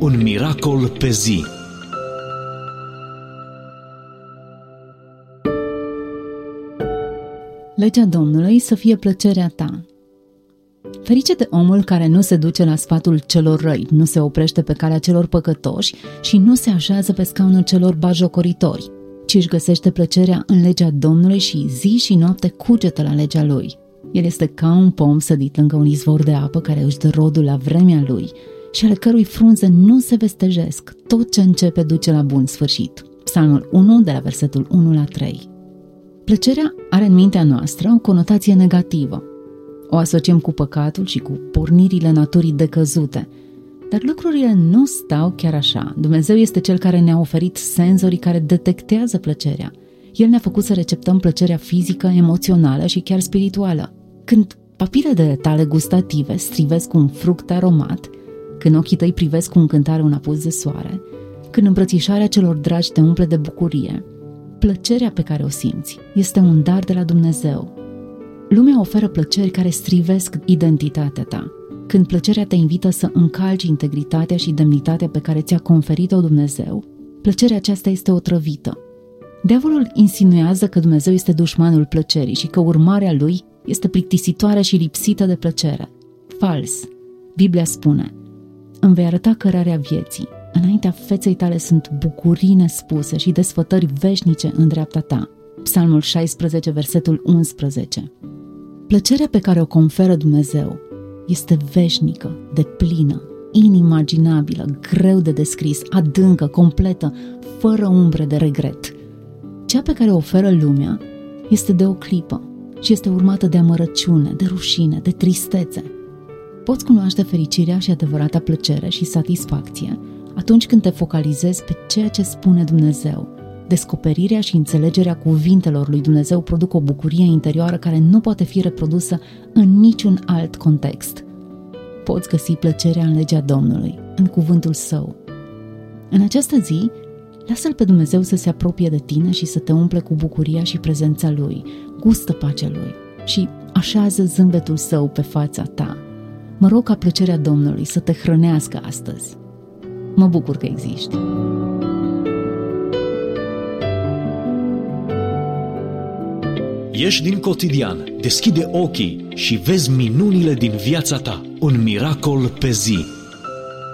Un miracol pe zi. Legea Domnului să fie plăcerea ta. Ferice de omul care nu se duce la sfatul celor răi, nu se oprește pe calea celor păcătoși și nu se așează pe scaunul celor batjocoritori, ci își găsește plăcerea în legea Domnului și zi și noapte cugetă la legea lui. El este ca un pom sădit lângă un izvor de apă care își dă rodul la vremea lui și ale cărui frunze nu se vestejesc. Tot ce începe duce la bun sfârșit. Psalmul 1, de la versetul 1 la 3. Plăcerea are în mintea noastră o conotație negativă. O asociem cu păcatul și cu pornirile naturii decăzute. Dar lucrurile nu stau chiar așa. Dumnezeu este Cel care ne-a oferit senzorii care detectează plăcerea. El ne-a făcut să receptăm plăcerea fizică, emoțională și chiar spirituală. Când papilele tale gustative strivesc un fruct aromat, când ochii tăi privesc cu încântare un apus de soare, când îmbrățișarea celor dragi te umple de bucurie, plăcerea pe care o simți este un dar de la Dumnezeu. Lumea oferă plăceri care strivesc identitatea ta. Când plăcerea te invită să încalci integritatea și demnitatea pe care ți-a conferit-o Dumnezeu, plăcerea aceasta este otrăvită. Diavolul insinuează că Dumnezeu este dușmanul plăcerii și că urmarea lui este plictisitoare și lipsită de plăcere. Fals! Biblia spune: îmi vei arăta cărarea vieții. Înaintea feței tale sunt bucurii nespuse și desfătări veșnice în dreapta ta. Psalmul 16, versetul 11. Plăcerea pe care o conferă Dumnezeu este veșnică, deplină, inimaginabilă, greu de descris, adâncă, completă, fără umbre de regret. Cea pe care o oferă lumea este de o clipă și este urmată de amărăciune, de rușine, de tristețe. Poți cunoaște fericirea și adevărata plăcere și satisfacție atunci când te focalizezi pe ceea ce spune Dumnezeu. Descoperirea și înțelegerea cuvintelor lui Dumnezeu produc o bucurie interioară care nu poate fi reprodusă în niciun alt context. Poți găsi plăcerea în legea Domnului, în cuvântul Său. În această zi, lasă-L pe Dumnezeu să se apropie de tine și să te umple cu bucuria și prezența Lui. Gustă pacea Lui și așează zâmbetul Său pe fața ta. Mă rog ca plăcerea Domnului să te hrănească astăzi. Mă bucur că existi. Ieși din cotidian, deschide ochii și vezi minunile din viața ta. Un miracol pe zi.